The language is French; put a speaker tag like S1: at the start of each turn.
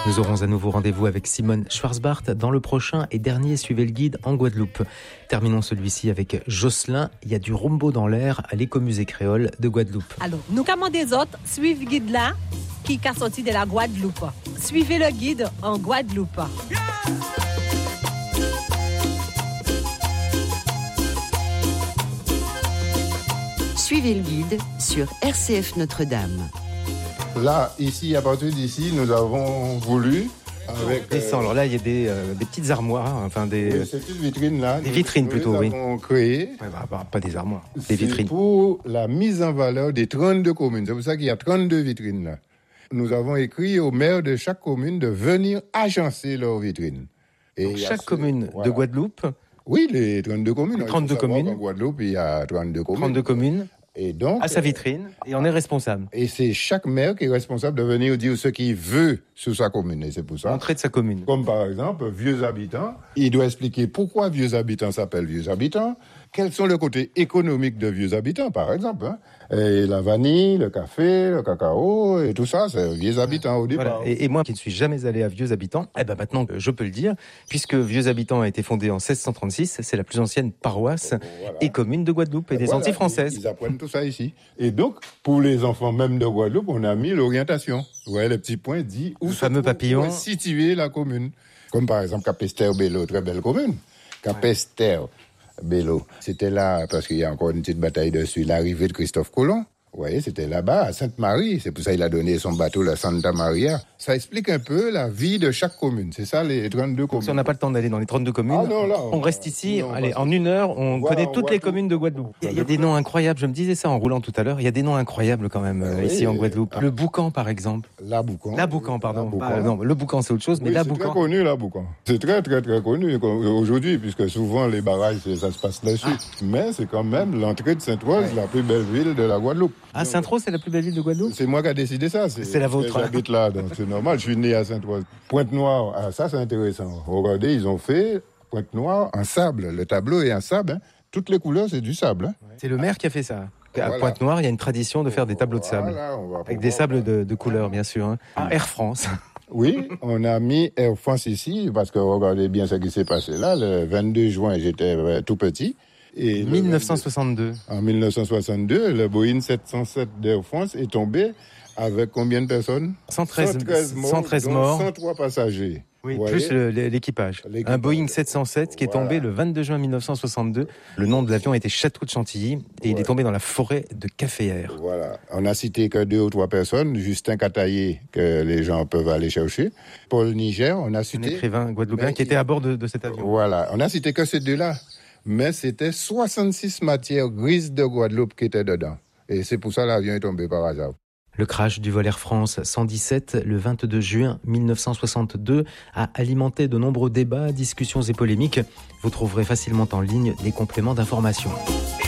S1: Nous aurons à nouveau rendez-vous avec Simone Schwarzbart dans le prochain et dernier Suivez le guide en Guadeloupe. Terminons celui-ci avec Jocelyn. Il y a du rumbo dans l'air à l'écomusée créole de Guadeloupe.
S2: Alors, nous commandons des autres, suivez le guide là, qui est sorti de la Guadeloupe. Suivez le guide en Guadeloupe.
S3: Suivez le guide sur RCF Notre-Dame.
S4: Là, ici, à partir d'ici, nous avons voulu... Avec,
S1: alors là, il y a des petites armoires, enfin des...
S4: Oui, ces petites vitrines-là.
S1: Des vitrines plutôt, oui.
S4: Nous avons créé...
S1: pas des armoires, des vitrines.
S4: C'est pour la mise en valeur des 32 communes. C'est pour ça qu'il y a 32 vitrines là. Nous avons écrit aux maires de chaque commune de venir agencer leurs vitrines. Et
S1: donc, chaque commune de Guadeloupe...
S4: Oui, les 32 communes.
S1: 32 communes.
S4: En Guadeloupe, il y a 32 communes.
S1: 32 communes.
S4: Et donc,
S1: à sa vitrine, et on est responsable.
S4: Et c'est chaque maire qui est responsable de venir dire ce qu'il veut sur sa commune. Et c'est pour ça.
S1: L'entrée de sa commune.
S4: Comme par exemple, Vieux Habitants. Il doit expliquer pourquoi Vieux Habitants s'appelle Vieux Habitants. Quels sont les côtés économiques de Vieux Habitants, par exemple. Hein. Et la vanille, le café, le cacao, et tout ça, c'est Vieux Habitants au départ.
S1: Voilà. Et moi qui ne suis jamais allé à Vieux Habitants, maintenant je peux le dire, puisque Vieux Habitants a été fondé en 1636, c'est la plus ancienne paroisse et commune de Guadeloupe et des Antilles françaises.
S4: Ils apprennent tout ça ici. Et donc, pour les enfants même de Guadeloupe, on a mis l'orientation. Vous voyez, le petit point dit où est située la commune. Comme par exemple Capesterre-Bello, très belle commune. Capesterre-Bello. C'était là, parce qu'il y a encore une petite bataille dessus, l'arrivée de Christophe Colomb. Vous voyez, c'était là-bas, à Sainte-Marie. C'est pour ça qu'il a donné son bateau, la Santa Maria. Ça explique un peu la vie de chaque commune. C'est ça, les 32 communes.
S1: Si on n'a pas le temps d'aller dans les 32 communes, on reste ici. Allez, en une heure, on connaît toutes les communes de Guadeloupe. Il y a des noms incroyables. Je me disais ça en roulant tout à l'heure. Il y a des noms incroyables quand même ici en Guadeloupe. Le Boucan, par exemple.
S4: La Boucan.
S1: Pardon. Non, le Boucan, c'est autre chose, mais la Boucan.
S4: C'est très connu, la Boucan. C'est très, très, très connu aujourd'hui, puisque souvent les barrages, ça se passe là-dessus. Mais c'est quand même l'entrée de Sainte-Rose, la plus belle ville de la Guadeloupe.
S1: Ah, Sainte-Rose, c'est la plus belle ville de Guadeloupe?
S4: C'est moi qui ai décidé ça.
S1: C'est la vôtre.
S4: J'habite là, donc c'est normal. Je suis né à Sainte-Rose. Pointe-Noire, ça c'est intéressant. Regardez, ils ont fait Pointe-Noire en sable. Le tableau est en sable. Hein. Toutes les couleurs, c'est du sable. Hein.
S1: C'est le maire qui a fait ça. À Pointe-Noire, il y a une tradition de faire des tableaux de sable. Avec des sables de couleurs, bien sûr. Hein. Air France.
S4: Oui, on a mis Air France ici, parce que regardez bien ce qui s'est passé là. Le 22 juin, j'étais tout petit.
S1: Et 1962.
S4: En 1962, le Boeing 707 d'Air France est tombé avec combien de personnes?
S1: 113 morts.
S4: 103 passagers.
S1: Oui, plus l'équipage. Un Boeing 707 qui est tombé le 22 juin 1962. Le nom de l'avion était Château de Chantilly et il est tombé dans la forêt de Caféière.
S4: Voilà. On a cité que 2 ou 3 personnes. Justin Cataillé, que les gens peuvent aller chercher. Paul Niger, on a cité...
S1: Un écrivain guadeloupéen qui était à bord de cet avion.
S4: Voilà. On a cité que ces deux-là. Mais c'était 66 matières grises de Guadeloupe qui étaient dedans. Et c'est pour ça que l'avion est tombé par hasard.
S1: Le crash du vol Air France 117, le 22 juin 1962, a alimenté de nombreux débats, discussions et polémiques. Vous trouverez facilement en ligne des compléments d'information.